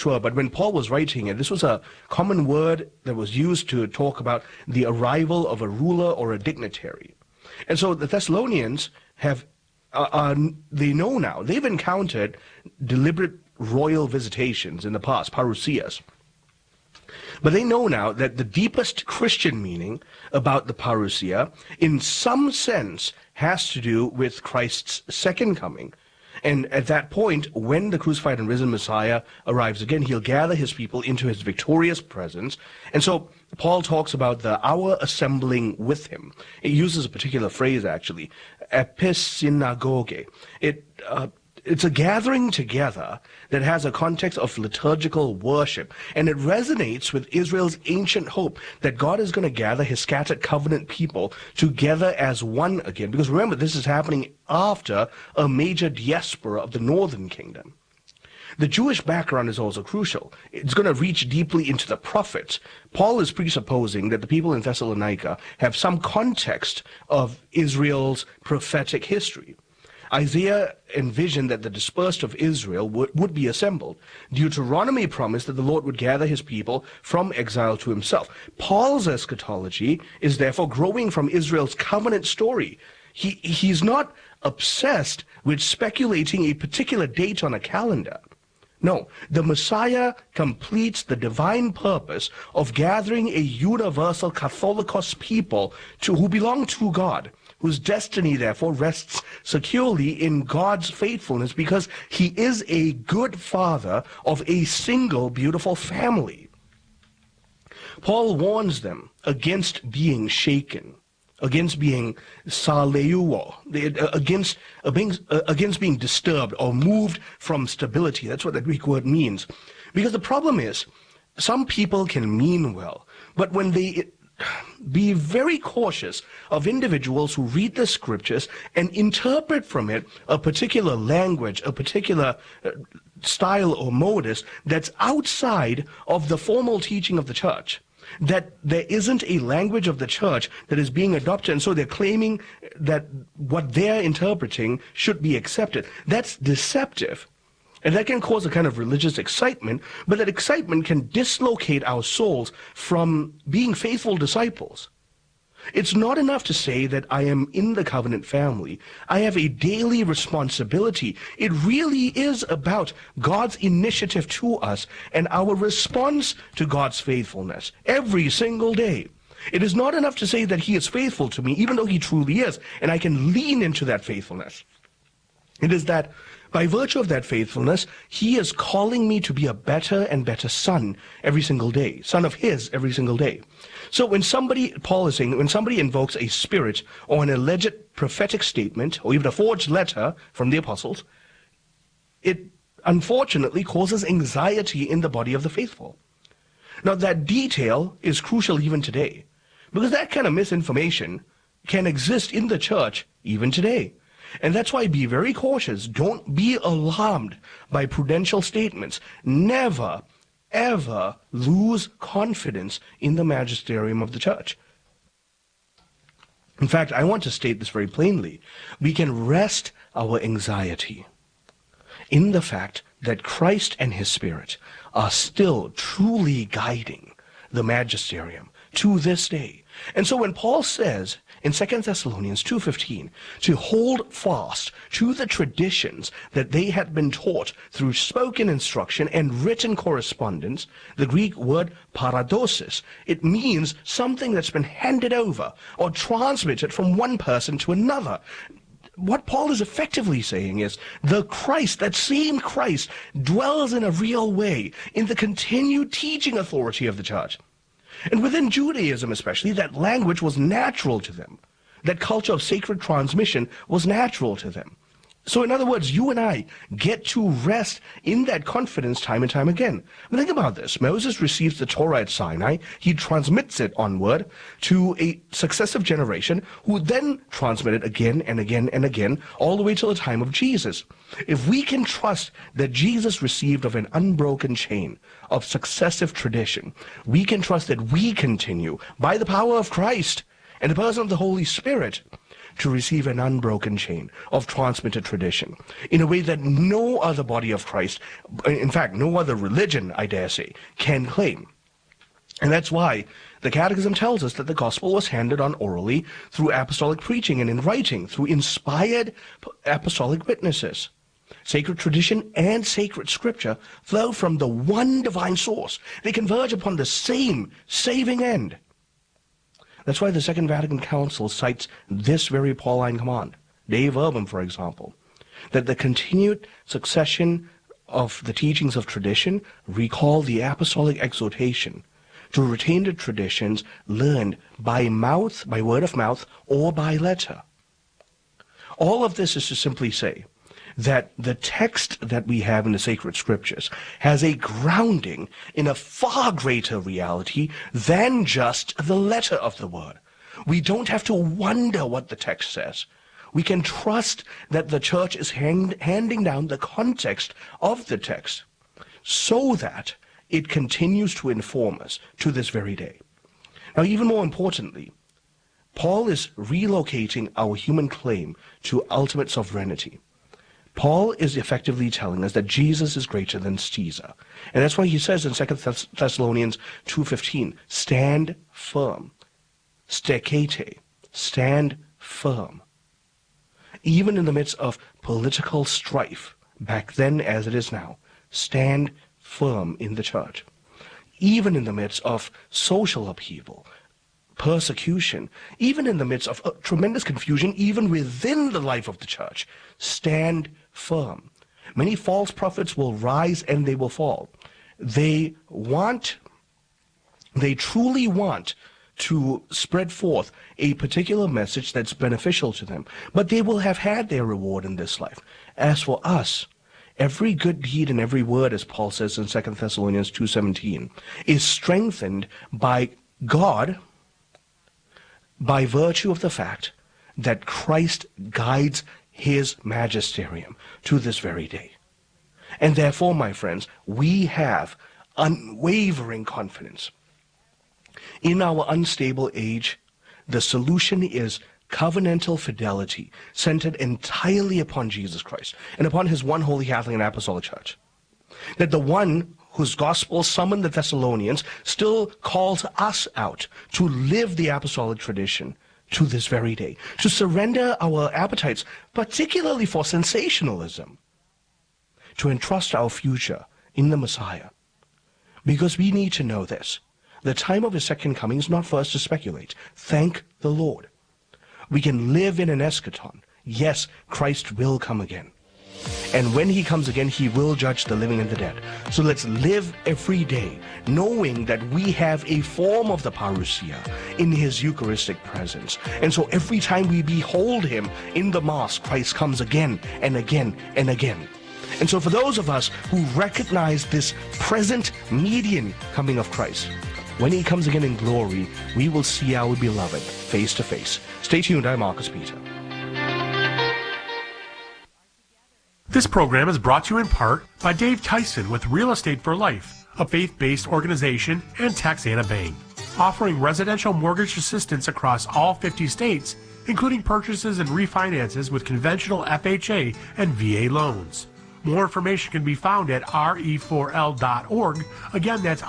sure, but when Paul was writing it, this was a common word that was used to talk about the arrival of a ruler or a dignitary. And so the Thessalonians have, they know now, they've encountered deliberate royal visitations in the past, parousias. But they know now that the deepest Christian meaning about the parousia, in some sense, has to do with Christ's second coming. And at that point, when the crucified and risen Messiah arrives again, he'll gather his people into his victorious presence. And so Paul talks about our assembling with him. It uses a particular phrase, actually, episynagoge. It's a gathering together that has a context of liturgical worship, and it resonates with Israel's ancient hope that God is going to gather his scattered covenant people together as one again. Because remember, this is happening after a major diaspora of the northern kingdom. The Jewish background is also crucial. It's going to reach deeply into the prophets. Paul is presupposing that the people in Thessalonica have some context of Israel's prophetic history. Isaiah envisioned that the dispersed of Israel would be assembled. Deuteronomy promised that the Lord would gather his people from exile to himself. Paul's eschatology is therefore growing from Israel's covenant story. He's not obsessed with speculating a particular date on a calendar. No, the Messiah completes the divine purpose of gathering a universal Catholicos people who belong to God, whose destiny, therefore, rests securely in God's faithfulness because he is a good father of a single beautiful family. Paul warns them against being shaken, against being saleuo, against being disturbed or moved from stability. That's what the Greek word means. Because the problem is, some people can mean well, but when they be very cautious of individuals who read the scriptures and interpret from it a particular language, a particular style or modus that's outside of the formal teaching of the church. That there isn't a language of the church that is being adopted, and so they're claiming that what they're interpreting should be accepted. That's deceptive. And that can cause a kind of religious excitement, but that excitement can dislocate our souls from being faithful disciples. It's not enough to say that I am in the covenant family. I have a daily responsibility. It really is about God's initiative to us and our response to God's faithfulness every single day. It is not enough to say that he is faithful to me, even though he truly is, and I can lean into that faithfulness. It is that by virtue of that faithfulness, he is calling me to be a better and better son every single day, son of his every single day. So when Paul is saying, when somebody invokes a spirit or an alleged prophetic statement, or even a forged letter from the apostles, it unfortunately causes anxiety in the body of the faithful. Now that detail is crucial even today, because that kind of misinformation can exist in the church even today. And that's why be very cautious. Don't be alarmed by prudential statements. Never, ever lose confidence in the magisterium of the church. In fact, I want to state this very plainly. We can rest our anxiety in the fact that Christ and his Spirit are still truly guiding the magisterium to this day. And so when Paul says in 2 Thessalonians 2:15 to hold fast to the traditions that they had been taught through spoken instruction and written correspondence, the Greek word paradosis, it means something that's been handed over or transmitted from one person to another. What Paul is effectively saying is the Christ, that same Christ, dwells in a real way in the continued teaching authority of the church. And within Judaism especially, that language was natural to them. That culture of sacred transmission was natural to them. So in other words, you and I get to rest in that confidence time and time again. But think about this. Moses receives the Torah at Sinai. He transmits it onward to a successive generation who then transmit it again and again and again, all the way till the time of Jesus. If we can trust that Jesus received of an unbroken chain of successive tradition, we can trust that we continue by the power of Christ and the person of the Holy Spirit to receive an unbroken chain of transmitted tradition in a way that no other body of Christ, in fact, no other religion, I dare say, can claim. And that's why the Catechism tells us that the gospel was handed on orally through apostolic preaching and in writing through inspired apostolic witnesses. Sacred tradition and sacred scripture flow from the one divine source. They converge upon the same saving end. That's why the Second Vatican Council cites this very Pauline command, Dei Verbum, for example, that the continued succession of the teachings of tradition recall the apostolic exhortation to retain the traditions learned by mouth, by word of mouth, or by letter. All of this is to simply say that the text that we have in the sacred scriptures has a grounding in a far greater reality than just the letter of the word. We don't have to wonder what the text says. We can trust that the church is handing down the context of the text so that it continues to inform us to this very day. Now, even more importantly, Paul is relocating our human claim to ultimate sovereignty. Paul is effectively telling us that Jesus is greater than Caesar. And that's why he says in 2 Thessalonians 2:15, stand firm. Stekete, stand firm. Even in the midst of political strife, back then as it is now, stand firm in the church. Even in the midst of social upheaval, persecution, even in the midst of tremendous confusion, even within the life of the church, stand firm. Many false prophets will rise and they will fall. They truly want to spread forth a particular message that's beneficial to them, but they will have had their reward in this life. As for us, every good deed and every word, as Paul says in 2 Thessalonians 2:17, is strengthened by God by virtue of the fact that Christ guides his magisterium to this very day. And therefore, my friends, we have unwavering confidence. In our unstable age, the solution is covenantal fidelity, centered entirely upon Jesus Christ and upon his one holy Catholic and Apostolic Church. That the one whose gospel summoned the Thessalonians still calls us out to live the apostolic tradition to this very day, to surrender our appetites, particularly for sensationalism, to entrust our future in the Messiah. Because we need to know this. The time of his second coming is not for us to speculate. Thank the Lord. We can live in an eschaton. Yes, Christ will come again. And when he comes again, he will judge the living and the dead. So let's live every day knowing that we have a form of the parousia in his Eucharistic presence. And so every time we behold him in the Mass, Christ comes again and again and again. And so for those of us who recognize this present median coming of Christ, when he comes again in glory, we will see our beloved face to face. Stay tuned. I'm Marcus Peter. This program is brought to you in part by Dave Tyson with Real Estate for Life, a faith-based organization, and Texana Bank, offering residential mortgage assistance across all 50 states, including purchases and refinances with conventional FHA and VA loans. More information can be found at re4l.org. Again, that's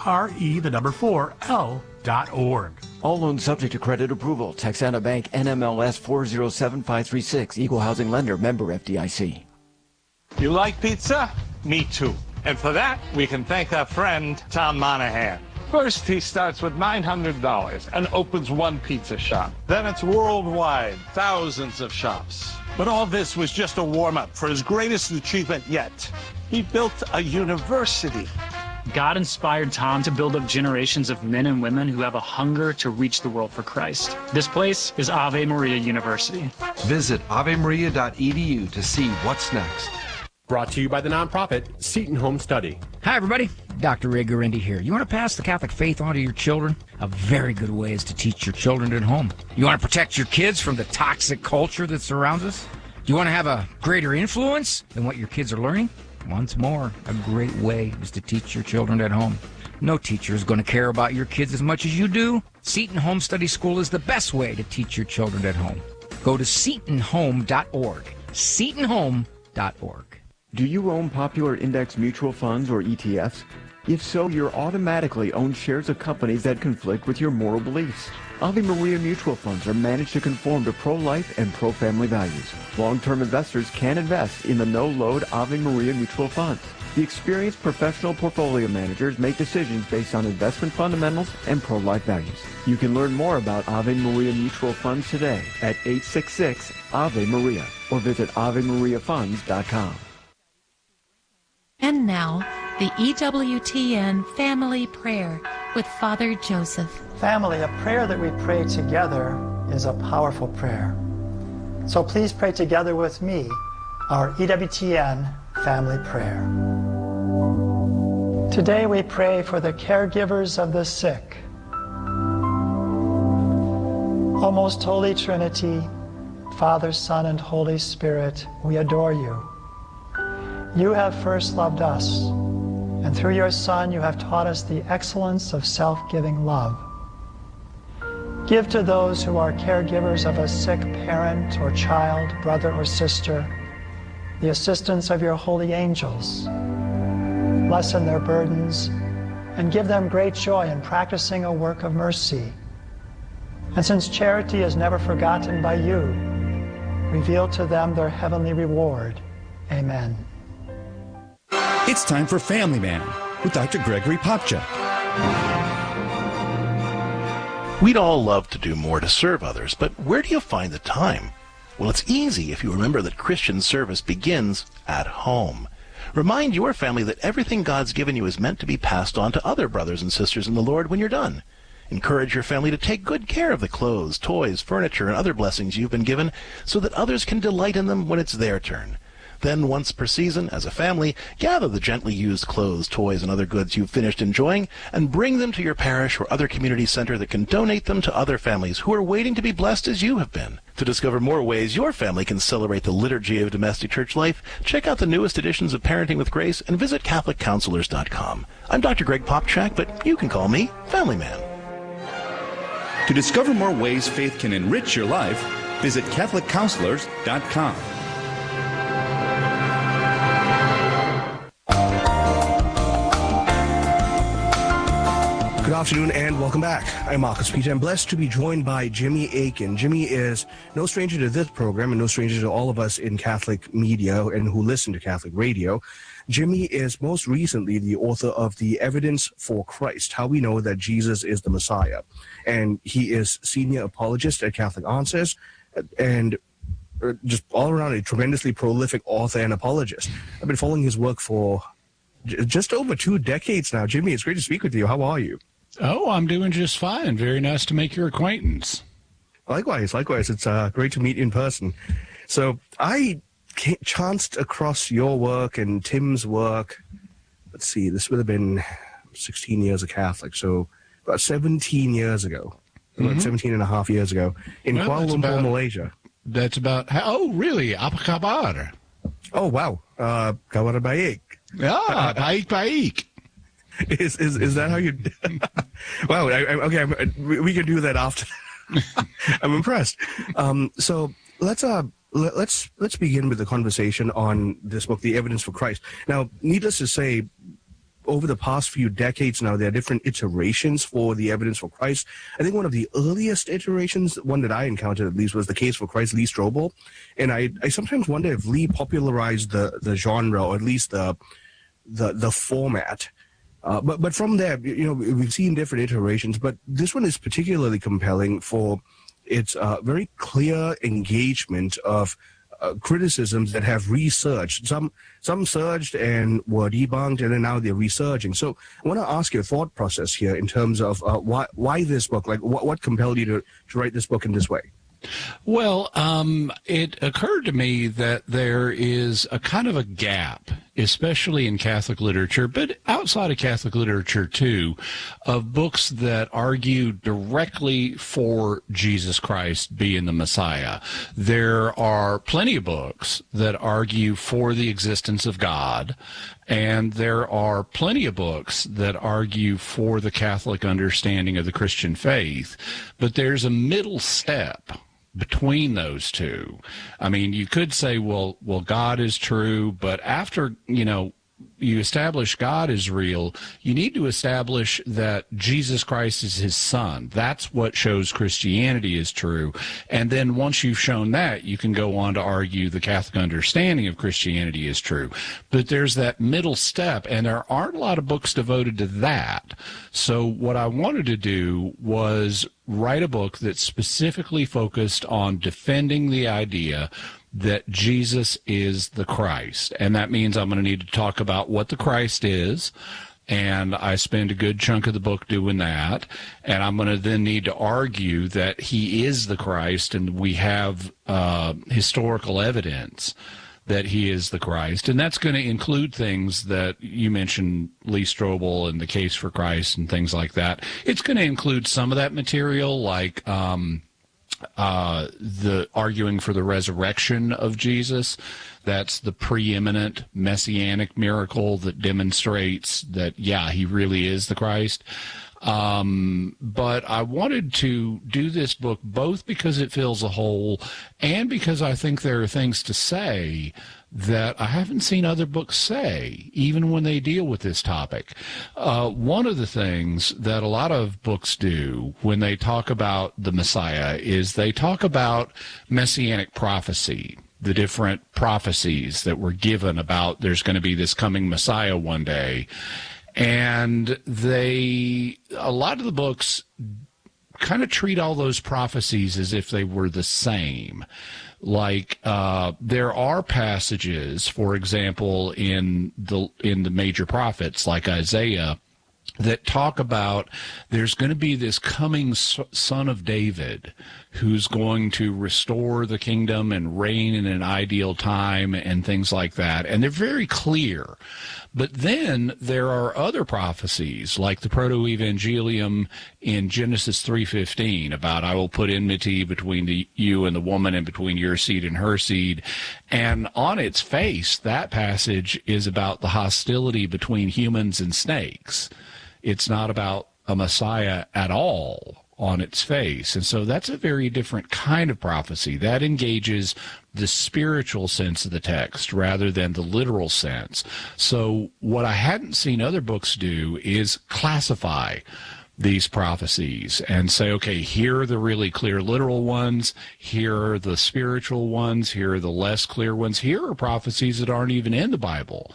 re4l.org. All loans subject to credit approval. Texana Bank, NMLS 407536, Equal Housing Lender, member FDIC. You like pizza? Me too. And for that, we can thank our friend, Tom Monahan. First, he starts with $900 and opens one pizza shop. Then it's worldwide, thousands of shops. But all this was just a warm-up for his greatest achievement yet. He built a university. God inspired Tom to build up generations of men and women who have a hunger to reach the world for Christ. This place is Ave Maria University. Visit avemaria.edu to see what's next. Brought to you by the nonprofit Seton Home Study. Hi, everybody. Dr. Ray Guarendi here. You want to pass the Catholic faith on to your children? A very good way is to teach your children at home. You want to protect your kids from the toxic culture that surrounds us? Do you want to have a greater influence than what your kids are learning? Once more, a great way is to teach your children at home. No teacher is going to care about your kids as much as you do. Seton Home Study School is the best way to teach your children at home. Go to SeatonHome.org. SeatonHome.org. Do you own popular index mutual funds or ETFs? If so, you're automatically own shares of companies that conflict with your moral beliefs. Ave Maria mutual funds are managed to conform to pro-life and pro-family values. Long-term investors can invest in the no-load Ave Maria mutual funds. The experienced professional portfolio managers make decisions based on investment fundamentals and pro-life values. You can learn more about Ave Maria mutual funds today at 866-AVE-MARIA or visit AveMariaFunds.com. And now, the EWTN Family Prayer with Father Joseph. Family, a prayer that we pray together is a powerful prayer. So please pray together with me our EWTN Family Prayer. Today we pray for the caregivers of the sick. O most Holy Trinity, Father, Son, and Holy Spirit, we adore you. You have first loved us, and through your Son you have taught us the excellence of self-giving love. Give to those who are caregivers of a sick parent or child, brother or sister, the assistance of your holy angels. Lessen their burdens and give them great joy in practicing a work of mercy. And since charity is never forgotten by you, reveal to them their heavenly reward. Amen. It's time for Family Man with Dr. Gregory Popchak. We'd all love to do more to serve others, but where do you find the time? Well, it's easy if you remember that Christian service begins at home. Remind your family that everything God's given you is meant to be passed on to other brothers and sisters in the Lord when you're done. Encourage your family to take good care of the clothes, toys, furniture, and other blessings you've been given so that others can delight in them when it's their turn. Then, once per season, as a family, gather the gently used clothes, toys, and other goods you've finished enjoying and bring them to your parish or other community center that can donate them to other families who are waiting to be blessed as you have been. To discover more ways your family can celebrate the liturgy of domestic church life, check out the newest editions of Parenting with Grace and visit CatholicCounselors.com. I'm Dr. Greg Popchak, but you can call me Family Man. To discover more ways faith can enrich your life, visit CatholicCounselors.com. Good afternoon and welcome back. I'm Marcus Peter. I'm blessed to be joined by Jimmy Akin. Jimmy is no stranger to this program and no stranger to all of us in Catholic media and who listen to Catholic radio. Jimmy is most recently the author of The Evidence for Christ, How We Know That Jesus is the Messiah. And he is senior apologist at Catholic Answers and just all around a tremendously prolific author and apologist. I've been following his work for just over 2 decades now. Jimmy, it's great to speak with you. How are you? Oh, I'm doing just fine. Very nice to make your acquaintance. Likewise. It's great to meet you in person. So I chanced across your work and Tim's work. Let's see, this would have been 16 years a Catholic, so about 17 years ago, about 17 and a half years ago, in Kuala Lumpur, Malaysia. That's about, oh, really? Apa kabar? Oh, wow. Kabar baik. Ah, baik. Is that how you? Wow. Okay. We can do that after. I'm impressed. So let's begin with the conversation on this book, The Evidence for Christ. Now, needless to say, over the past few decades now, there are different iterations for The Evidence for Christ. I think one of the earliest iterations, one that I encountered at least, was The Case for Christ, Lee Strobel. And I sometimes wonder if Lee popularized the genre, or at least the format. But from there, we've seen different iterations, but this one is particularly compelling for its very clear engagement of criticisms that have resurged. Some surged and were debunked, and then now they're resurging. So I want to ask your thought process here in terms of why this book, like what compelled you to write this book in this way? Well, it occurred to me that there is a kind of a gap, especially in Catholic literature, but outside of Catholic literature too, of books that argue directly for Jesus Christ being the Messiah. There are plenty of books that argue for the existence of God, and there are plenty of books that argue for the Catholic understanding of the Christian faith, but there's a middle step between those two. I mean, you could say, well, God is true, but after, you establish God is real, you need to establish that Jesus Christ is his son. That's what shows Christianity is true. And then once you've shown that, you can go on to argue the Catholic understanding of Christianity is true. But there's that middle step, and there aren't a lot of books devoted to that. So what I wanted to do was write a book that specifically focused on defending the idea that Jesus is the Christ. And that means I'm going to need to talk about what the Christ is, and I spend a good chunk of the book doing that. And I'm going to then need to argue that he is the Christ, and we have historical evidence that he is the Christ. And that's going to include things that you mentioned, Lee Strobel and the Case for Christ and things like that. It's going to include some of that material, like the arguing for the resurrection of Jesus. That's the preeminent messianic miracle that demonstrates that, yeah, he really is the Christ. But I wanted to do this book both because it fills a hole and because I think there are things to say that I haven't seen other books say, even when they deal with this topic. One of the things that a lot of books do when they talk about the Messiah is they talk about messianic prophecy, the different prophecies that were given about there's going to be this coming Messiah one day. And a lot of the books kind of treat all those prophecies as if they were the same. Like there are passages, for example, in the major prophets like Isaiah, that talk about there's going to be this coming son of David who's going to restore the kingdom and reign in an ideal time and things like that. And they're very clear. But then there are other prophecies, like the Proto-Evangelium in Genesis 3:15, about I will put enmity between you and the woman and between your seed and her seed. And on its face, that passage is about the hostility between humans and snakes. It's not about a Messiah at all on its face. And so that's a very different kind of prophecy. That engages the spiritual sense of the text rather than the literal sense. So what I hadn't seen other books do is classify these prophecies and say, okay, here are the really clear literal ones, here are the spiritual ones, here are the less clear ones, here are prophecies that aren't even in the Bible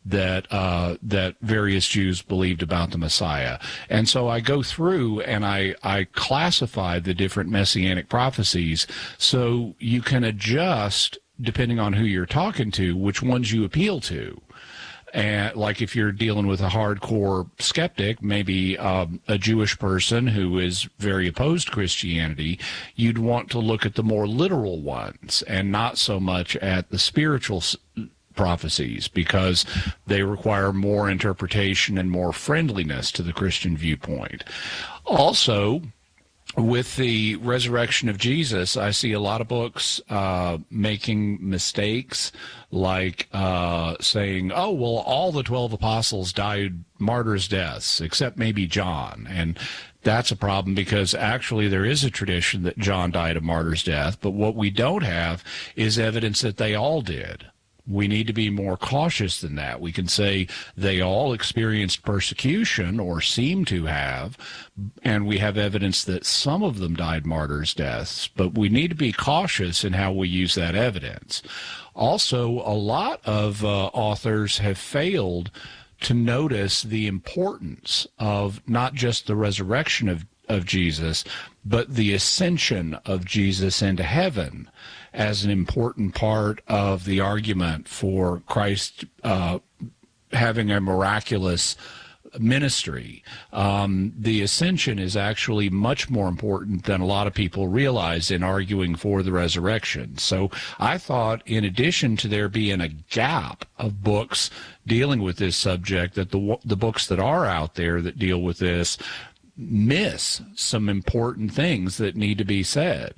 that various Jews believed about the Messiah. And so I go through and I classify the different messianic prophecies so you can adjust, depending on who you're talking to, which ones you appeal to. And like if you're dealing with a hardcore skeptic, maybe a Jewish person who is very opposed to Christianity, you'd want to look at the more literal ones and not so much at the spiritual prophecies, because they require more interpretation and more friendliness to the Christian viewpoint. Also, with the resurrection of Jesus, I see a lot of books making mistakes, like saying, oh, well, all the 12 apostles died martyrs' deaths, except maybe John. And that's a problem, because actually there is a tradition that John died a martyr's death, but what we don't have is evidence that they all did. We need to be more cautious than that. We can say they all experienced persecution or seem to have, and we have evidence that some of them died martyrs' deaths, but we need to be cautious in how we use that evidence. Also, a lot of authors have failed to notice the importance of not just the resurrection of Jesus, but the ascension of Jesus into heaven as an important part of the argument for Christ having a miraculous ministry. The ascension is actually much more important than a lot of people realize in arguing for the resurrection. So I thought, in addition to there being a gap of books dealing with this subject, that the books that are out there that deal with this miss some important things that need to be said.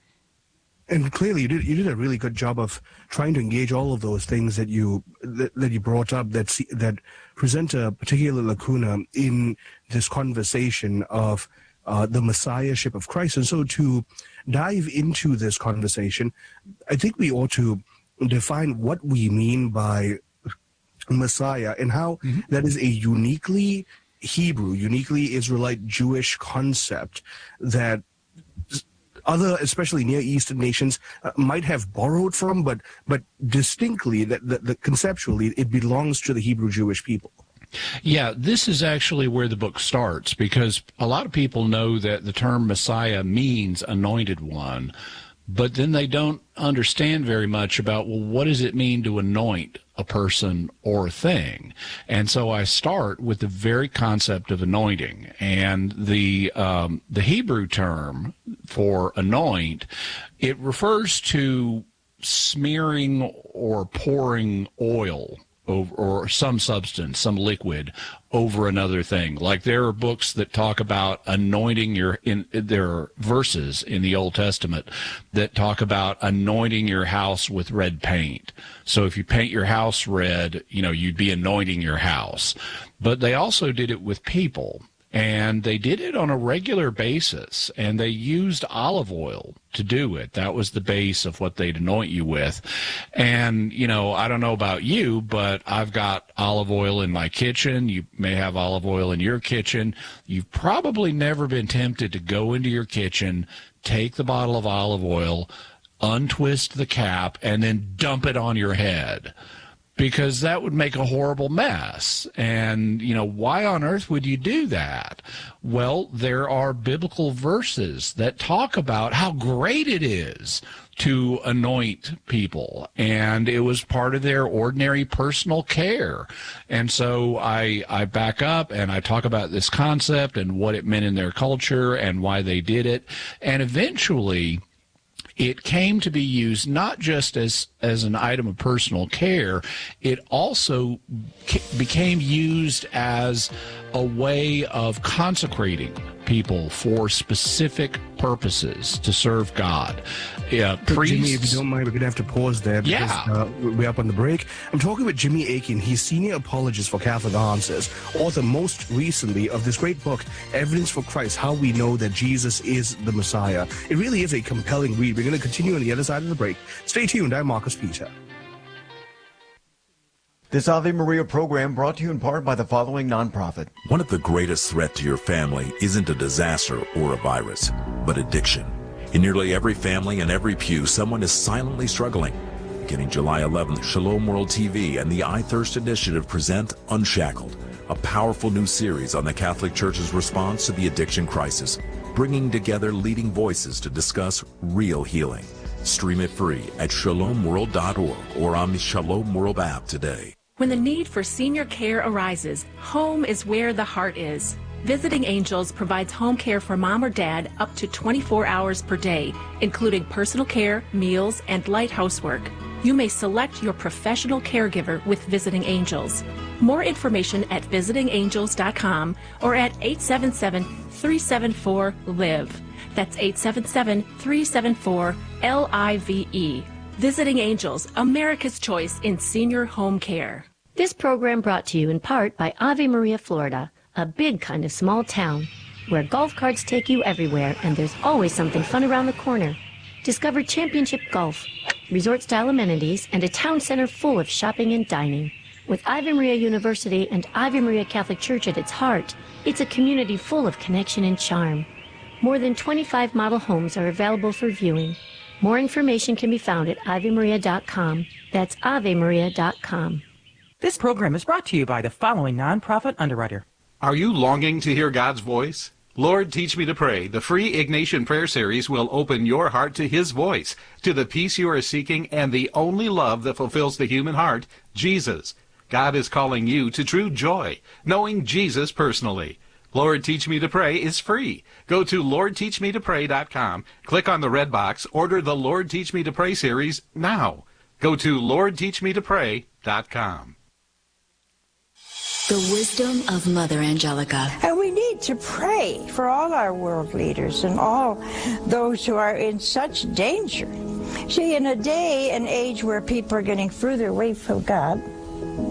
And clearly, you did a really good job of trying to engage all of those things that you brought up that present a particular lacuna in this conversation of the messiahship of Christ. And so to dive into this conversation, I think we ought to define what we mean by Messiah and how that is a uniquely Hebrew, uniquely Israelite Jewish concept that other, especially Near Eastern nations, might have borrowed from, but distinctly, that conceptually, it belongs to the Hebrew Jewish people. Yeah, this is actually where the book starts, because a lot of people know that the term Messiah means anointed one, but then they don't understand very much about, well, what does it mean to anoint a person or a thing? And so I start with the very concept of anointing. And the Hebrew term for anoint, it refers to smearing or pouring oil over, or some substance, some liquid over another thing. Like there are books that talk about anointing there are verses in the Old Testament that talk about anointing your house with red paint. So if you paint your house red, you'd be anointing your house. But they also did it with people. And they did it on a regular basis, and they used olive oil to do it. That was the base of what they'd anoint you with. And, I don't know about you, but I've got olive oil in my kitchen. You may have olive oil in your kitchen. You've probably never been tempted to go into your kitchen, take the bottle of olive oil, untwist the cap, and then dump it on your head, because that would make a horrible mess. And, why on earth would you do that? Well, there are biblical verses that talk about how great it is to anoint people, and it was part of their ordinary personal care. And so I back up and I talk about this concept and what it meant in their culture and why they did it. And eventually it came to be used not just as an item of personal care, it also became used as a way of consecrating people for specific purposes to serve God. Priests, Jimmy, if you don't mind, we're going to have to pause there because we're up on the break. I'm talking with Jimmy Akin. He's senior apologist for Catholic Answers, author most recently of this great book, Evidence for Christ, How We Know That Jesus is the Messiah. It really is a compelling read. We're going to continue on the other side of the break. Stay tuned. I'm Marcus Peter. This Ave Maria program brought to you in part by the following nonprofit. One of the greatest threats to your family isn't a disaster or a virus, but addiction. In nearly every family and every pew, someone is silently struggling. Beginning July 11th, Shalom World TV and the I Thirst Initiative present Unshackled, a powerful new series on the Catholic Church's response to the addiction crisis, bringing together leading voices to discuss real healing. Stream it free at shalomworld.org or on the Shalom World app today. When the need for senior care arises, home is where the heart is. Visiting Angels provides home care for mom or dad up to 24 hours per day, including personal care, meals, and light housework. You may select your professional caregiver with Visiting Angels. More information at visitingangels.com or at 877-374-LIVE. That's 877-374-LIVE. Visiting Angels, America's choice in senior home care. This program brought to you in part by Ave Maria, Florida, a big kind of small town where golf carts take you everywhere and there's always something fun around the corner. Discover championship golf, resort-style amenities, and a town center full of shopping and dining. With Ave Maria University and Ave Maria Catholic Church at its heart, it's a community full of connection and charm. More than 25 model homes are available for viewing. More information can be found at AveMaria.com. That's AveMaria.com. This program is brought to you by the following nonprofit underwriter. Are you longing to hear God's voice? Lord, Teach Me to Pray, the free Ignatian prayer series will open your heart to His voice, to the peace you are seeking, and the only love that fulfills the human heart, Jesus. God is calling you to true joy, knowing Jesus personally. Lord, Teach Me to Pray is free. Go to LordTeachMeToPray.com, click on the red box, order the Lord Teach Me to Pray series now. Go to LordTeachMeToPray.com. The wisdom of Mother Angelica. And we need to pray for all our world leaders and all those who are in such danger. See, in a day and age where people are getting further away from God,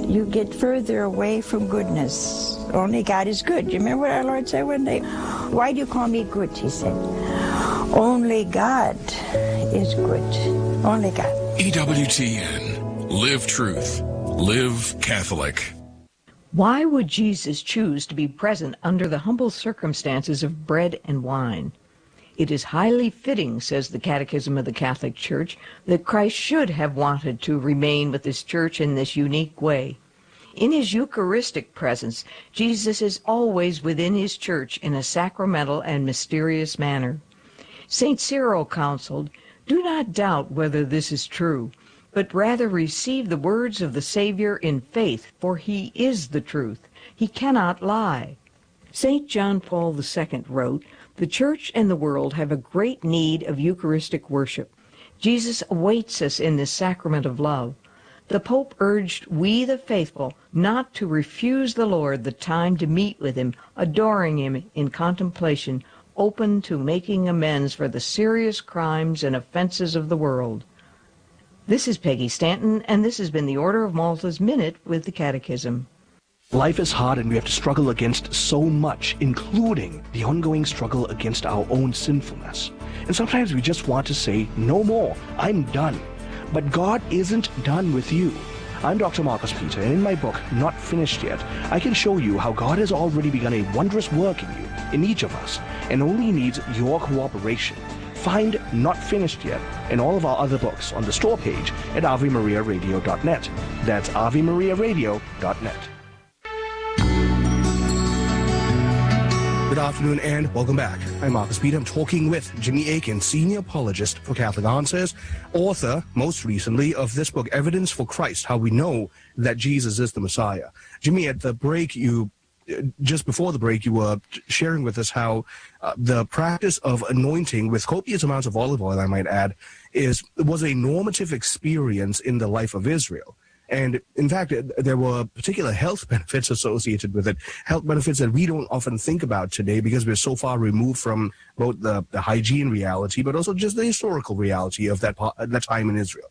you get further away from goodness. Only God is good. You remember what our Lord said one day? Why do you call me good, he said. Only God is good. Only God. EWTN. Live truth. Live Catholic. Why would Jesus choose to be present under the humble circumstances of bread and wine? It is highly fitting, says the Catechism of the Catholic Church, that Christ should have wanted to remain with his church in this unique way. In his Eucharistic presence, Jesus is always within his church in a sacramental and mysterious manner. St. Cyril counseled, "Do not doubt whether this is true, but rather receive the words of the Savior in faith, for he is the truth. He cannot lie." St. John Paul II wrote, "The Church and the world have a great need of Eucharistic worship. Jesus awaits us in this sacrament of love." The Pope urged we, the faithful, not to refuse the Lord the time to meet with him, adoring him in contemplation, open to making amends for the serious crimes and offenses of the world. This is Peggy Stanton, and this has been the Order of Malta's Minute with the Catechism. Life is hard and we have to struggle against so much, including the ongoing struggle against our own sinfulness. And sometimes we just want to say, no more, I'm done. But God isn't done with you. I'm Dr. Marcus Peter, and in my book, Not Finished Yet, I can show you how God has already begun a wondrous work in you, in each of us, and only needs your cooperation. Find Not Finished Yet and all of our other books on the store page at AveMariaRadio.net. That's AveMariaRadio.net. Good afternoon and welcome back. I'm Marcus Peter. I'm talking with Jimmy Akin, Senior Apologist for Catholic Answers, author, most recently, of this book, Evidence for Christ, How We Know That Jesus is the Messiah. Jimmy, at the break, just before the break, you were sharing with us how the practice of anointing with copious amounts of olive oil, I might add, was a normative experience in the life of Israel. And in fact, there were particular health benefits associated with it, health benefits that we don't often think about today because we're so far removed from both the hygiene reality, but also just the historical reality of that time in Israel.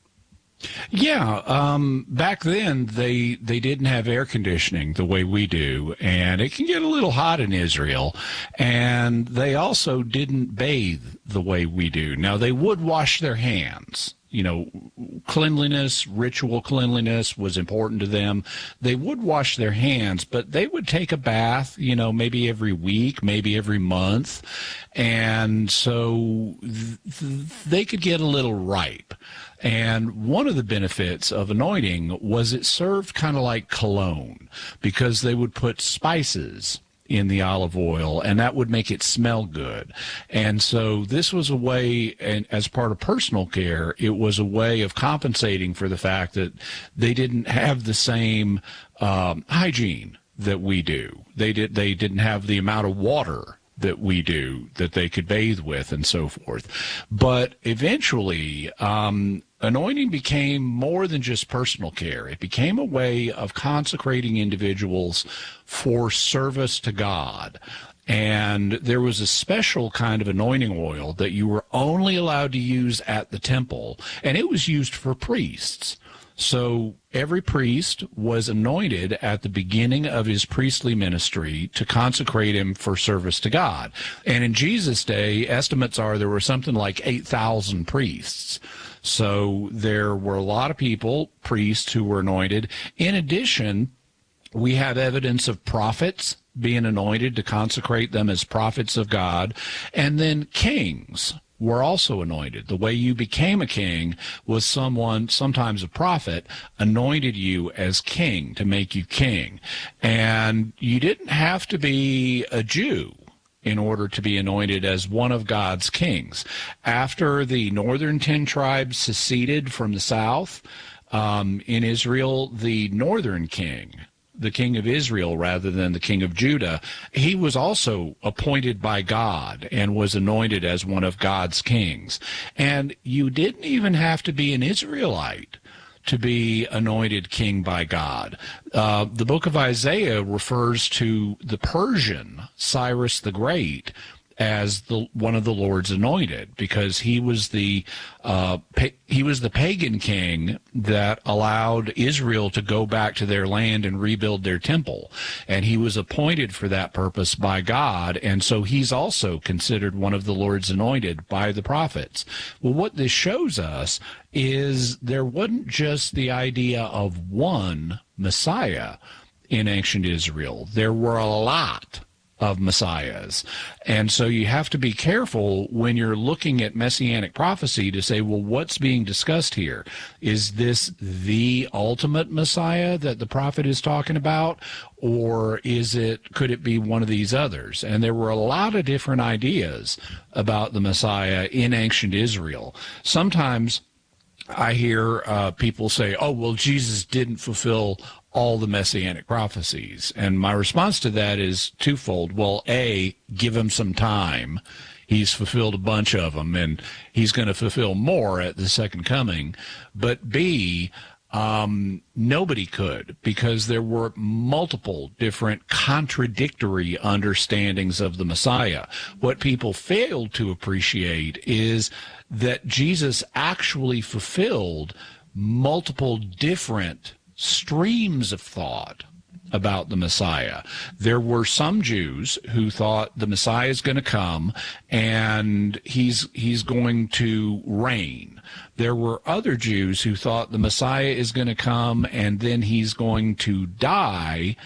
Yeah, back then they didn't have air conditioning the way we do, and it can get a little hot in Israel, and they also didn't bathe the way we do. Now, they would wash their hands. You know, cleanliness, ritual cleanliness was important to them. They would wash their hands, but they would take a bath, maybe every week, maybe every month. And so they could get a little ripe. And one of the benefits of anointing was it served kind of like cologne because they would put spices in the olive oil, and that would make it smell good. And so this was a way, and as part of personal care, it was a way of compensating for the fact that they didn't have the same hygiene that we do. They didn't have the amount of water that we do that they could bathe with and so forth. But eventually, anointing became more than just personal care. It became a way of consecrating individuals for service to God. And there was a special kind of anointing oil that you were only allowed to use at the temple, and it was used for priests. So every priest was anointed at the beginning of his priestly ministry to consecrate him for service to God. And in Jesus' day, estimates are there were something like 8,000 priests. So there were a lot of people, priests, who were anointed. In addition, we have evidence of prophets being anointed to consecrate them as prophets of God. And then kings were also anointed. The way you became a king was someone, sometimes a prophet, anointed you as king to make you king. And you didn't have to be a Jew in order to be anointed as one of God's kings. After the northern 10 tribes seceded from the south, in Israel, the northern king, the king of Israel rather than the king of Judah, he was also appointed by God and was anointed as one of God's kings. And you didn't even have to be an Israelite to be anointed king by God. The book of Isaiah refers to the Persian Cyrus the Great as one of the Lord's anointed, because he was the pagan king that allowed Israel to go back to their land and rebuild their temple, and he was appointed for that purpose by God, and so he's also considered one of the Lord's anointed by the prophets. Well, what this shows us is there wasn't just the idea of one Messiah in ancient Israel. There were a lot of messiahs. And so you have to be careful when you're looking at messianic prophecy to say, well, what's being discussed here? Is this the ultimate Messiah that the prophet is talking about? Or could it be one of these others? And there were a lot of different ideas about the Messiah in ancient Israel. Sometimes I hear people say, oh, well, Jesus didn't fulfill all the messianic prophecies. And my response to that is twofold. Well, A, give him some time. He's fulfilled a bunch of them, and he's going to fulfill more at the second coming. But B, nobody could, because there were multiple different contradictory understandings of the Messiah. What people failed to appreciate is that Jesus actually fulfilled multiple different streams of thought about the Messiah. There were some Jews who thought the Messiah is going to come and he's going to reign. There were other Jews who thought the Messiah is going to come and then he's going to die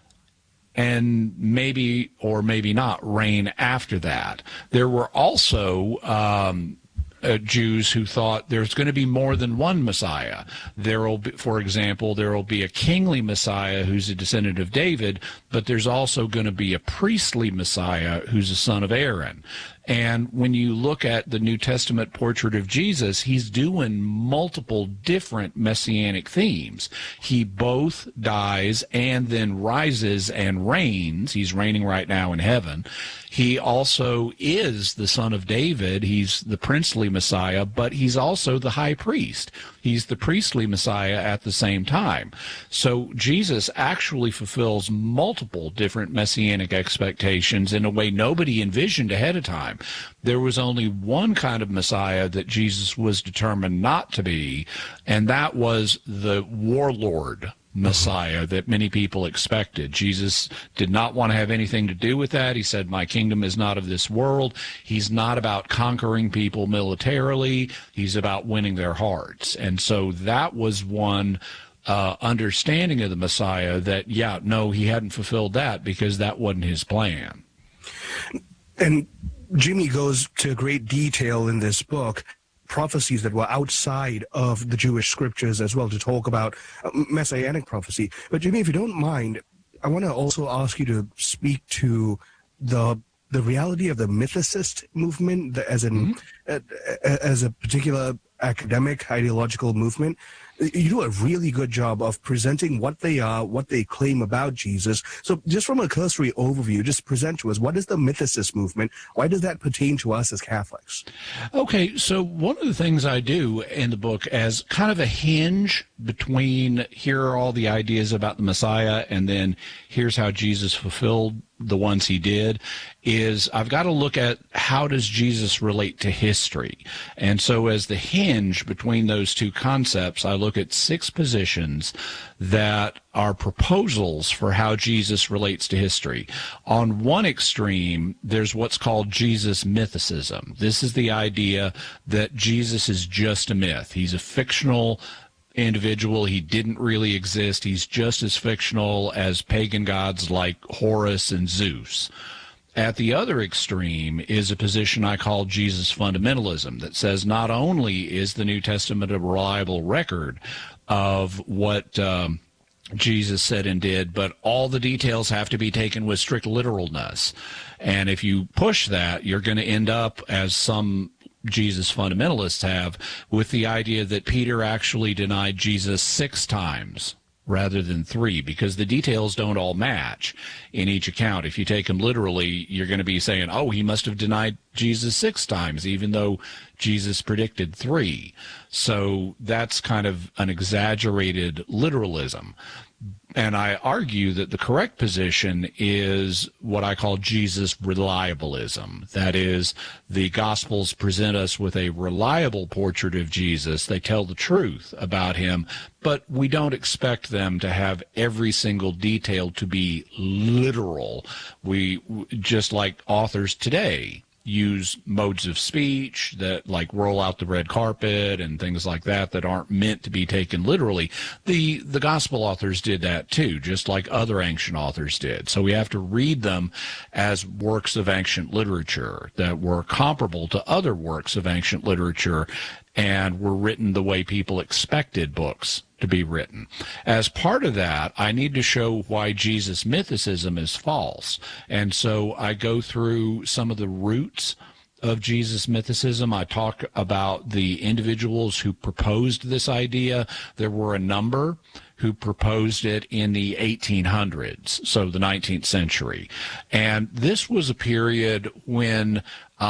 and maybe or maybe not reign after that. There were also Jews who thought there's going to be more than one Messiah. There will be, for example, there will be a kingly Messiah who's a descendant of David, but there's also going to be a priestly Messiah who's a son of Aaron. And when you look at the New Testament portrait of Jesus, he's doing multiple different messianic themes. He both dies and then rises and reigns. He's reigning right now in heaven. He also is the son of David. He's the princely Messiah, but he's also the high priest. He's the priestly Messiah at the same time. So Jesus actually fulfills multiple different messianic expectations in a way nobody envisioned ahead of time. There was only one kind of Messiah that Jesus was determined not to be, and that was the warlord Messiah that many people expected. Jesus did not want to have anything to do with that. He said, my kingdom is not of this world. He's not about conquering people militarily. He's about winning their hearts. And so that was one understanding of the Messiah that, he hadn't fulfilled that because that wasn't his plan. And Jimmy goes to great detail in this book, prophecies that were outside of the Jewish scriptures as well, to talk about messianic prophecy. But Jimmy, if you don't mind, I want to also ask you to speak to the reality of the mythicist movement as a particular academic ideological movement. You do a really good job of presenting what they are, what they claim about Jesus. So just from a cursory overview, just present to us, what is the mythicist movement? Why does that pertain to us as Catholics? Okay, so one of the things I do in the book as kind of a hinge between here are all the ideas about the Messiah and then here's how Jesus fulfilled the ones he did, is I've got to look at how does Jesus relate to history. And so as the hinge between those two concepts, I look at 6 positions that are proposals for how Jesus relates to history. On one extreme, there's what's called Jesus mythicism. This is the idea that Jesus is just a myth. He's a fictional individual. He didn't really exist. He's just as fictional as pagan gods like Horus and Zeus. At the other extreme is a position I call Jesus fundamentalism, that says not only is the New Testament a reliable record of what Jesus said and did, but all the details have to be taken with strict literalness. And if you push that, you're going to end up, as some Jesus fundamentalists have, with the idea that Peter actually denied Jesus 6 times rather than 3, because the details don't all match in each account. If you take them literally, you're going to be saying, oh, he must have denied Jesus 6 times, even though Jesus predicted 3. So that's kind of an exaggerated literalism. And I argue that the correct position is what I call Jesus reliabilism. That is, the Gospels present us with a reliable portrait of Jesus. They tell the truth about him, but we don't expect them to have every single detail to be literal. We, just like authors today, use modes of speech that like roll out the red carpet and things like that that aren't meant to be taken literally. The gospel authors did that too, just like other ancient authors did. So we have to read them as works of ancient literature that were comparable to other works of ancient literature and were written the way people expected books to be written. As part of that, I need to show why Jesus mythicism is false. And so I go through some of the roots of Jesus mythicism. I talk about the individuals who proposed this idea. There were a number who proposed it in the 1800s, so the 19th century. And this was a period when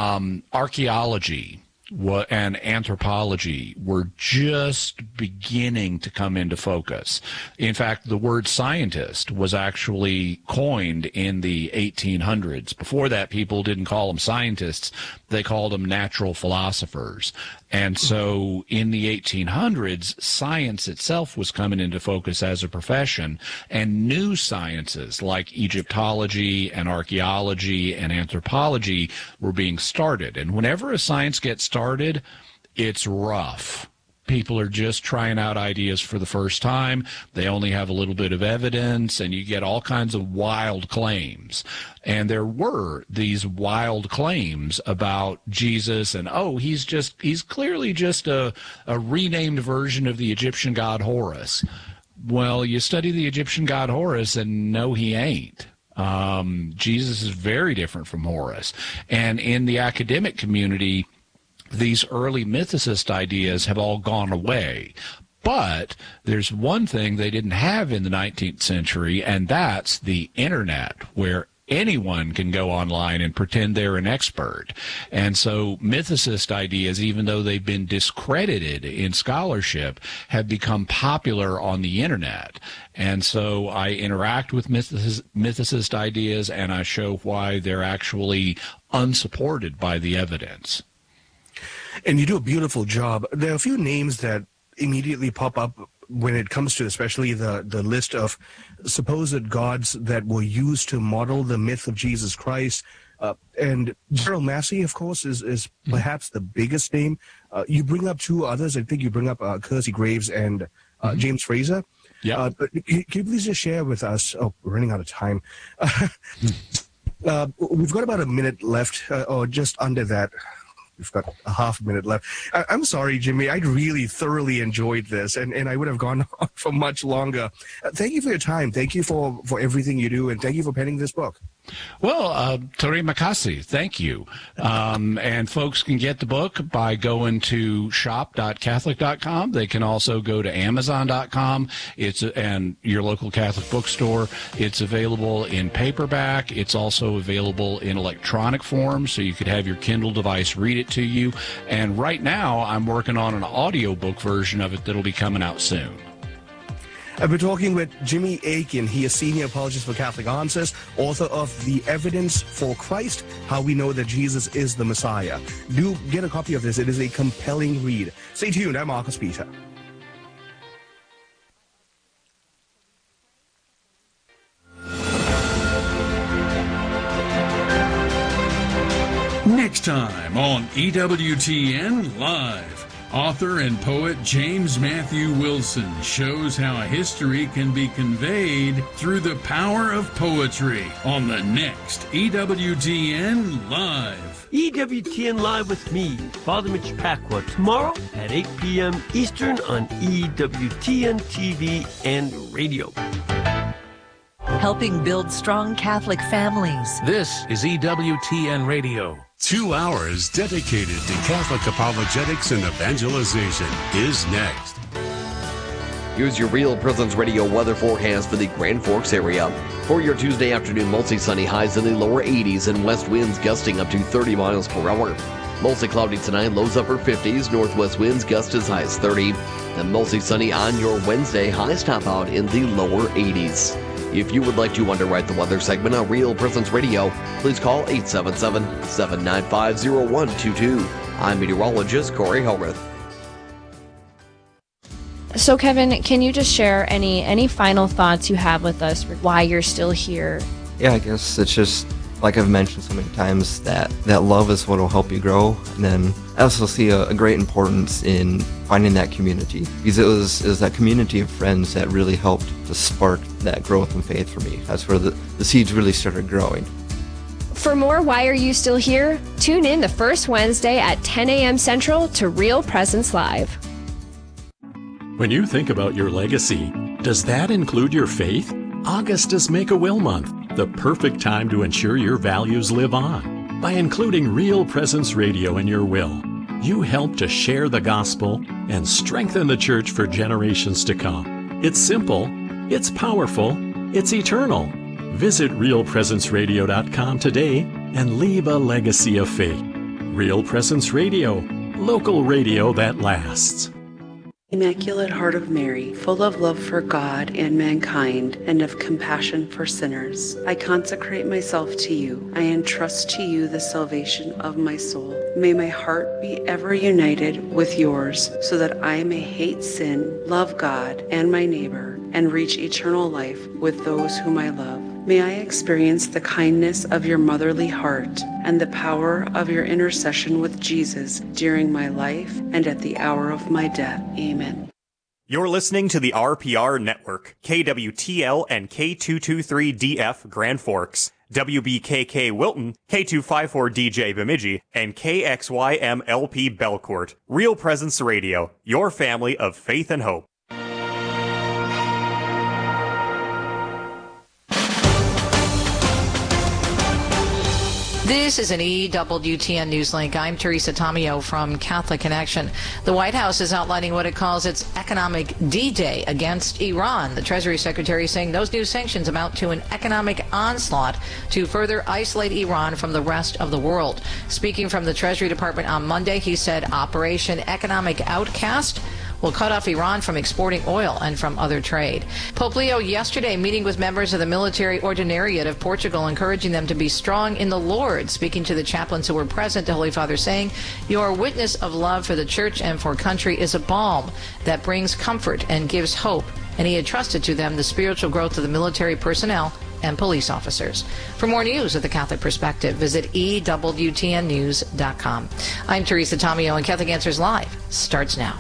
archaeology and anthropology were just beginning to come into focus. In fact, the word scientist was actually coined in the 1800s. Before that, people didn't call them scientists. They called them natural philosophers. And so in the 1800s, science itself was coming into focus as a profession, and new sciences like Egyptology and archaeology and anthropology were being started. And whenever a science gets started, it's rough. People are just trying out ideas for the first time. They only have a little bit of evidence, and you get all kinds of wild claims. And there were these wild claims about Jesus, and he's clearly just a renamed version of the Egyptian god Horus. Well, you study the Egyptian god Horus, and no, he ain't. Jesus is very different from Horus. And in the academic community, these early mythicist ideas have all gone away. But there's one thing they didn't have in the 19th century, and that's the internet, where anyone can go online and pretend they're an expert. And so mythicist ideas, even though they've been discredited in scholarship, have become popular on the internet. And so I interact with mythicist ideas, and I show why they're actually unsupported by the evidence. And you do a beautiful job. There are a few names that immediately pop up when it comes to especially the list of supposed gods that were used to model the myth of Jesus Christ. And Gerald Massey, of course, is perhaps the biggest name. You bring up two others. I think you bring up Kelsey Graves and James Fraser. Yeah. Can you please just share with us? Oh, we're running out of time. We've got about a minute left, or just under that. We've got a half minute left. I'm sorry, Jimmy. I really thoroughly enjoyed this, and I would have gone on for much longer. Thank you for your time. Thank you for everything you do, and thank you for penning this book. Well, terima kasih. Thank you. And folks can get the book by going to shop.catholic.com. They can also go to amazon.com. And your local Catholic bookstore. It's available in paperback. It's also available in electronic form, so you could have your Kindle device read it to you. And right now, I'm working on an audiobook version of it that'll be coming out soon. I've been talking with Jimmy Akin. He is Senior Apologist for Catholic Answers, author of The Evidence for Christ, How We Know That Jesus is the Messiah. Do get a copy of this. It is a compelling read. Stay tuned. I'm Marcus Peter. Next time on EWTN Live. Author and poet James Matthew Wilson shows how history can be conveyed through the power of poetry on the next EWTN Live. EWTN Live with me, Father Mitch Pacwa, tomorrow at 8 p.m. Eastern on EWTN TV and radio. Helping build strong Catholic families. This is EWTN Radio. 2 hours dedicated to Catholic apologetics and evangelization is next. Here's your Real Presence Radio weather forecast for the Grand Forks area. For your Tuesday afternoon, mostly sunny, highs in the lower 80s and west winds gusting up to 30 miles per hour. Mostly cloudy tonight, lows upper 50s, northwest winds gust as high as 30. And mostly sunny on your Wednesday, highs top out in the lower 80s. If you would like to underwrite the weather segment on Real Presence Radio, please call 877-795-0122. I'm meteorologist Corey Hellmuth. So Kevin, can you just share any final thoughts you have with us, why you're still here? Yeah, I guess it's just, like I've mentioned so many times, that love is what will help you grow. And then I also see a great importance in finding that community, because it was that community of friends that really helped to spark that growth in faith for me. That's where the seeds really started growing. For more Why Are You Still Here? Tune in the first Wednesday at 10 a.m. Central to Real Presence Live. When you think about your legacy, does that include your faith? August is Make-A-Will Month, the perfect time to ensure your values live on. By including Real Presence Radio in your will, you help to share the gospel and strengthen the church for generations to come. It's simple, it's powerful, it's eternal. Visit realpresenceradio.com today and leave a legacy of faith. Real Presence Radio, local radio that lasts. Immaculate Heart of Mary, full of love for God and mankind and of compassion for sinners, I consecrate myself to you. I entrust to you the salvation of my soul. May my heart be ever united with yours so that I may hate sin, love God and my neighbor, and reach eternal life with those whom I love. May I experience the kindness of your motherly heart and the power of your intercession with Jesus during my life and at the hour of my death. Amen. You're listening to the RPR Network, KWTL and K223DF Grand Forks, WBKK Wilton, K254DJ Bemidji, and KXYMLP Belcourt. Real Presence Radio, your family of faith and hope. This is an EWTN Newslink. I'm Teresa Tomeo from Catholic Connection. The White House is outlining what it calls its economic D-Day against Iran. The Treasury Secretary saying those new sanctions amount to an economic onslaught to further isolate Iran from the rest of the world. Speaking from the Treasury Department on Monday, he said Operation Economic Outcast will cut off Iran from exporting oil and from other trade. Pope Leo yesterday meeting with members of the military ordinariate of Portugal, encouraging them to be strong in the Lord. Speaking to the chaplains who were present, the Holy Father saying, "Your witness of love for the church and for country is a balm that brings comfort and gives hope." And he had trusted to them the spiritual growth of the military personnel and police officers. For more news of the Catholic Perspective, visit EWTNnews.com. I'm Teresa Tomeo, and Catholic Answers Live starts now.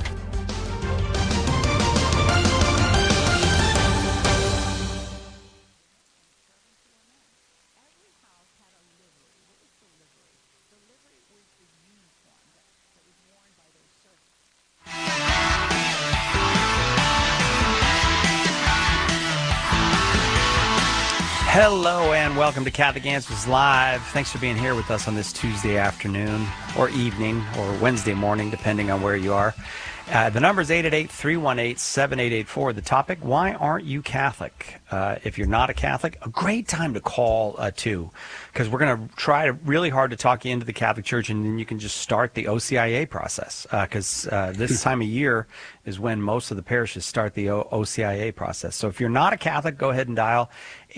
Hello and welcome to Catholic Answers Live. Thanks for being here with us on this Tuesday afternoon or evening or Wednesday morning, depending on where you are. The number is 888-318-7884. The topic, why aren't you Catholic? If you're not a Catholic, a great time to call too, because we're going to try really hard to talk you into the Catholic Church, and then you can just start the OCIA process, because this time of year is when most of the parishes start the OCIA process. So if you're not a Catholic, go ahead and dial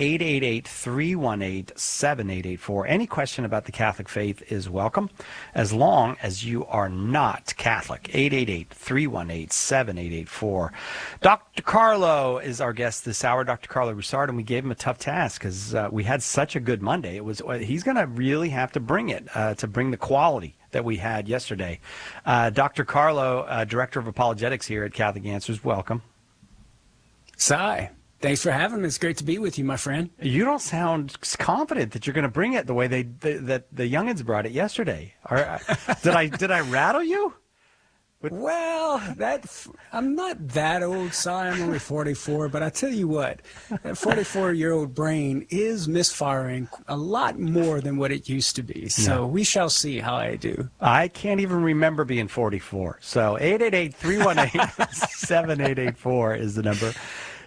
888-318-7884. Any question about the Catholic faith is welcome, as long as you are not Catholic. 888-318-7884. Dr. Carlo is our guest this hour, Dr. Carlo Roussard, and we gave him a tough task because we had such a good Monday. He's going to really have to bring it, to bring the quality that we had yesterday. Dr. Carlo, Director of Apologetics here at Catholic Answers, welcome. Sai. Thanks for having me. It's great to be with you, my friend. You don't sound confident that you're going to bring it the way that the youngins brought it yesterday. Did I rattle you? Well, I'm not that old, Sai. I'm only 44, but I tell you what, that 44-year-old brain is misfiring a lot more than what it used to be. So we shall see how I do. I can't even remember being 44. So 888-318-7884 is the number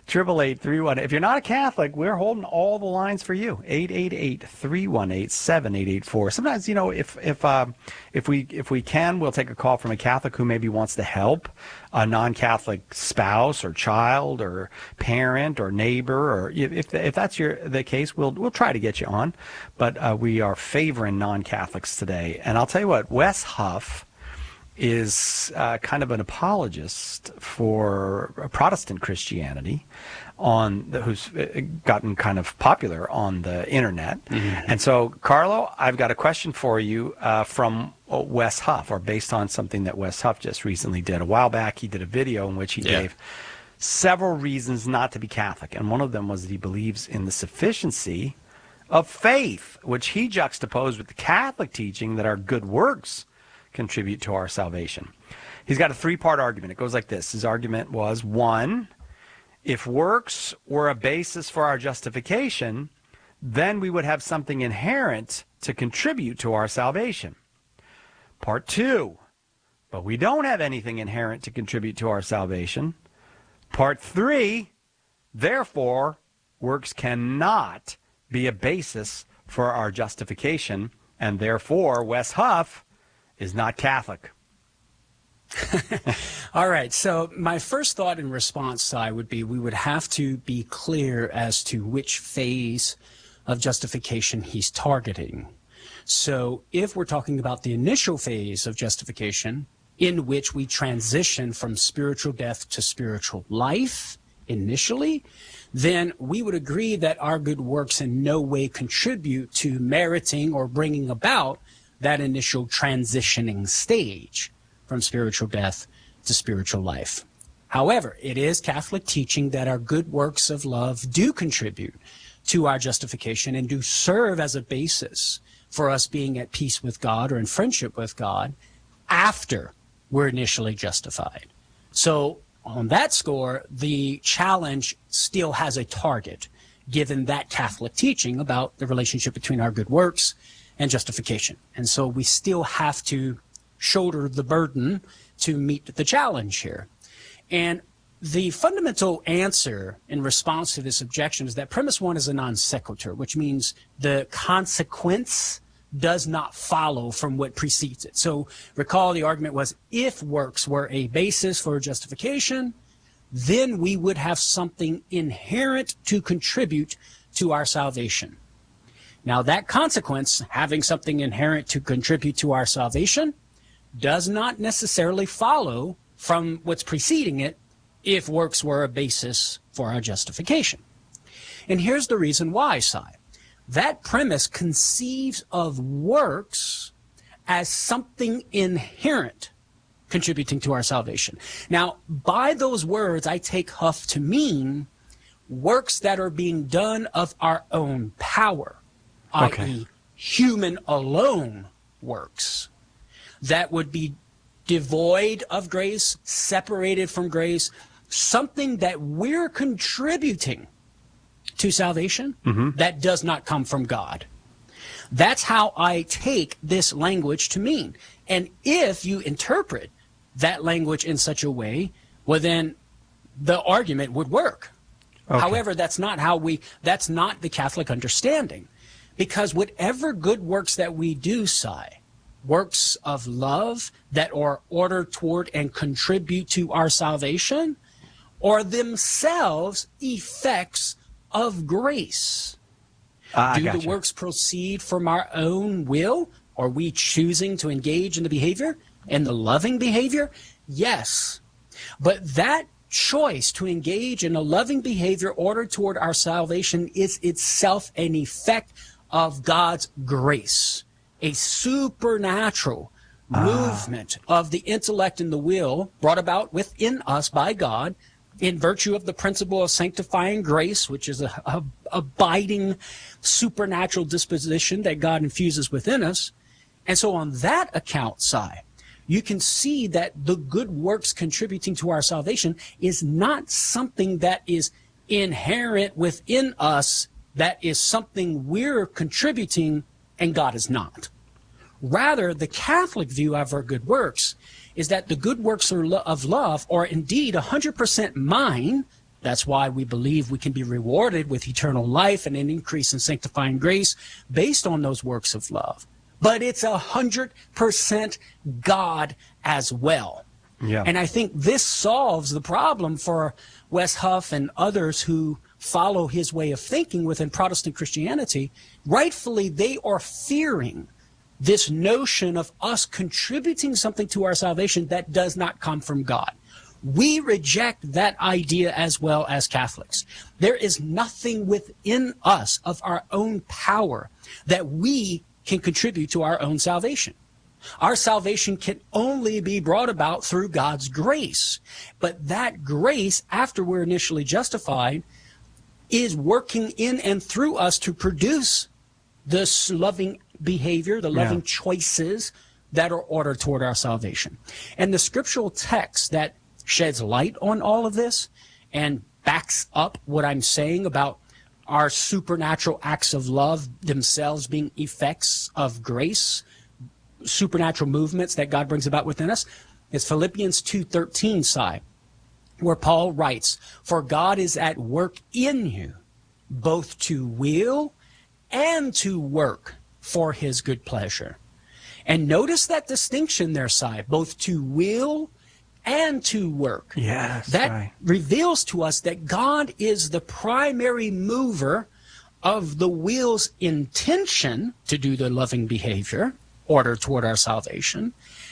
888-318. If you're not a Catholic, we're holding all the lines for you. 888-318-7884. Sometimes, if we can, we'll take a call from a Catholic who maybe wants to help a non-Catholic spouse or child or parent or neighbor, or if that's the case, we'll try to get you on. But we are favoring non-Catholics today. And I'll tell you what, Wes Huff is kind of an apologist for Protestant Christianity, who's gotten kind of popular on the internet. Mm-hmm. And so, Carlo, I've got a question for you from Wes Huff, or based on something that Wes Huff just recently did. A while back, he did a video in which he gave several reasons not to be Catholic, and one of them was that he believes in the sufficiency of faith, which he juxtaposed with the Catholic teaching that our good works contribute to our salvation. He's got a three-part argument. It goes like this. His argument was, 1, if works were a basis for our justification, then we would have something inherent to contribute to our salvation. Part 2, but we don't have anything inherent to contribute to our salvation. Part 3, therefore, works cannot be a basis for our justification, and therefore, Wes Huff is not Catholic. All right. So my first thought in response, Si, would be we would have to be clear as to which phase of justification he's targeting. So if we're talking about the initial phase of justification, in which we transition from spiritual death to spiritual life initially, then we would agree that our good works in no way contribute to meriting or bringing about that initial transitioning stage from spiritual death to spiritual life. However, it is Catholic teaching that our good works of love do contribute to our justification and do serve as a basis for us being at peace with God or in friendship with God after we're initially justified. So on that score, the challenge still has a target, given that Catholic teaching about the relationship between our good works and justification. And so we still have to shoulder the burden to meet the challenge here. And the fundamental answer in response to this objection is that premise 1 is a non sequitur, which means the consequence does not follow from what precedes it. So recall the argument was, if works were a basis for justification, then we would have something inherent to contribute to our salvation. Now, that consequence, having something inherent to contribute to our salvation, does not necessarily follow from what's preceding it if works were a basis for our justification. And here's the reason why, Si. That premise conceives of works as something inherent contributing to our salvation. Now, by those words, I take Huff to mean works that are being done of our own power. i.e. human alone works that would be devoid of grace, separated from grace, something that we're contributing to salvation that does not come from God. That's how I take this language to mean. And if you interpret that language in such a way, well, then the argument would work. Okay. However, that's not the Catholic understanding. Because whatever good works that we do, Si, works of love that are ordered toward and contribute to our salvation, are themselves effects of grace. Do the works proceed from our own will? Are we choosing to engage in the behavior and the loving behavior? Yes. But that choice to engage in a loving behavior ordered toward our salvation is itself an effect of God's grace, a supernatural movement of the intellect and the will brought about within us by God in virtue of the principle of sanctifying grace, which is a abiding supernatural disposition that God infuses within us. And so on that account, Si, you can see that the good works contributing to our salvation is not something that is inherent within us, that is something we're contributing and God is not. Rather, the Catholic view of our good works is that the good works of love are indeed 100% mine, That's why we believe we can be rewarded with eternal life and an increase in sanctifying grace based on those works of love. But it's 100% God as well. Yeah. And I think this solves the problem for Wes Huff and others who follow his way of thinking within Protestant Christianity. Rightfully, they are fearing this notion of us contributing something to our salvation that does not come from God. We reject that idea as well as Catholics. There is nothing within us of our own power that we can contribute to our own salvation. Our salvation can only be brought about through God's grace. But that grace, after we're initially justified, is working in and through us to produce this loving behavior, the loving choices that are ordered toward our salvation. And the scriptural text that sheds light on all of this and backs up what I'm saying about our supernatural acts of love themselves being effects of grace, supernatural movements that God brings about within us, is Philippians 2:13 side, where Paul writes, "For God is at work in you, both to will and to work for his good pleasure." And notice that distinction there, side, both to will and to work. Yes, that reveals to us that God is the primary mover of the will's intention to do the loving behavior ordered toward our salvation,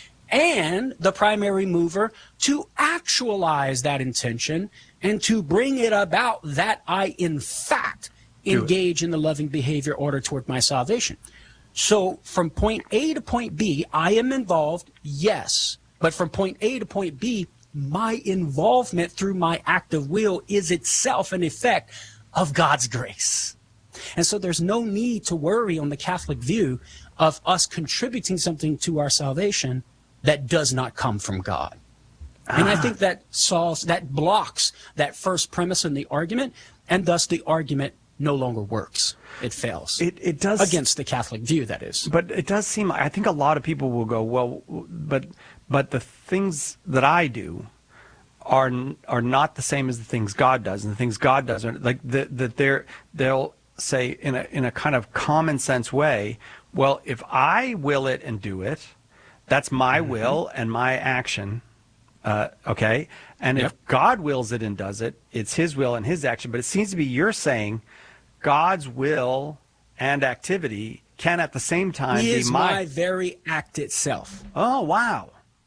and the primary mover to actualize that intention and to bring it about that I, in fact, engage in the loving behavior ordered toward my salvation. So from point A to point B, I am involved, yes. But from point A to point B, my involvement through my act of will is itself an effect of God's grace. And so there's no need to worry on the Catholic view of us contributing something to our salvation that does not come from God. And I think that blocks that first premise in the argument, and thus the argument no longer works. It fails. It does, against the Catholic view, that is. But it does seem, I think a lot of people will go, well, but the things that I do are not the same as the things God does, and the things God does are like that. They'll say in a kind of common sense way, well, if I will it and do it, that's my will and my action. Okay, and if God wills it and does it, it's His will and His action. But it seems to be you're saying God's will and activity can at the same time be my my very act itself. Oh, wow.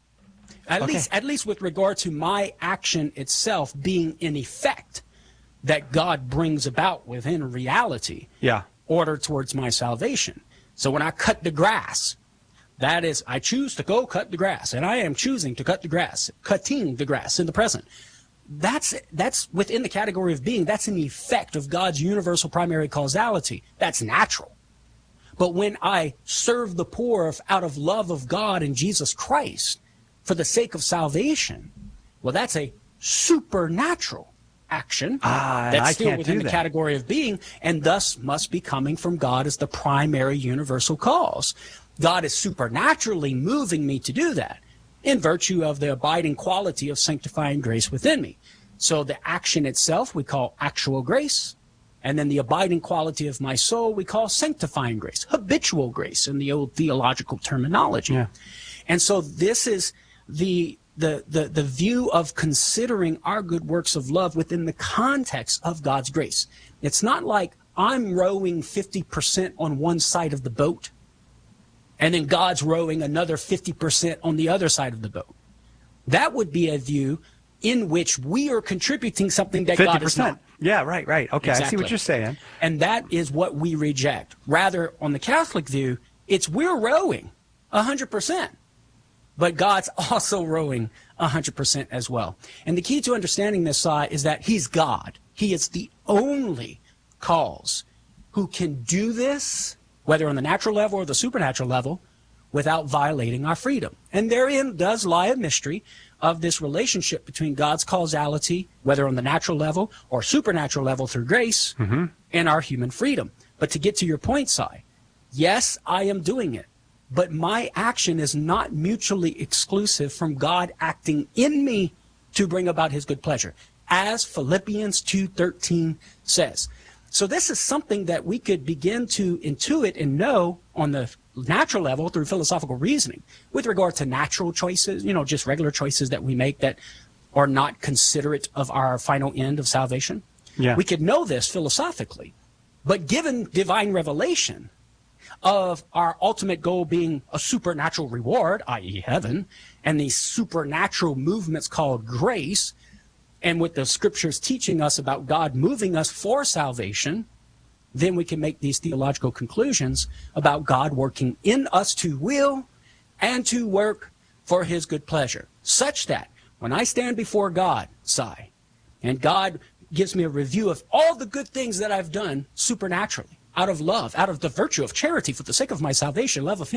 At least with regard to my action itself being in effect that God brings about within reality. Yeah. Order towards my salvation. So when I cut the grass, that is, I choose to go cut the grass, and I am choosing to cut the grass, cutting the grass in the present. That's within the category of being. That's an effect of God's universal primary causality. That's natural. But when I serve the poor out of love of God and Jesus Christ for the sake of salvation, well, that's a supernatural action that's still within the category of being, and thus must be coming from God as the primary universal cause. God is supernaturally moving me to do that in virtue of the abiding quality of sanctifying grace within me. So the action itself we call actual grace, and then the abiding quality of my soul we call sanctifying grace, habitual grace in the old theological terminology. Yeah. And so this is the view of considering our good works of love within the context of God's grace. It's not like I'm rowing 50% on one side of the boat, and then God's rowing another 50% on the other side of the boat. That would be a view in which we are contributing something that 50%. God is not. Yeah, right. Okay, exactly. I see what you're saying. And that is what we reject. Rather, on the Catholic view, it's we're rowing 100%. But God's also rowing 100% as well. And the key to understanding this side is that He's God. He is the only cause who can do this, whether on the natural level or the supernatural level, without violating our freedom. And therein does lie a mystery of this relationship between God's causality, whether on the natural level or supernatural level through grace, and our human freedom. But to get to your point, Si, yes, I am doing it. But my action is not mutually exclusive from God acting in me to bring about His good pleasure. as Philippians 2:13 says. So this is something that we could begin to intuit and know on the natural level through philosophical reasoning with regard to natural choices, just regular choices that we make that are not considerate of our final end of salvation. Yeah. We could know this philosophically, but given divine revelation of our ultimate goal being a supernatural reward, i.e. heaven, and these supernatural movements called grace, and with the scriptures teaching us about God moving us for salvation, then we can make these theological conclusions about God working in us to will and to work for his good pleasure, such that when I stand before God, and God gives me a review of all the good things that I've done supernaturally, out of love, out of the virtue of charity for the sake of my salvation, love of him,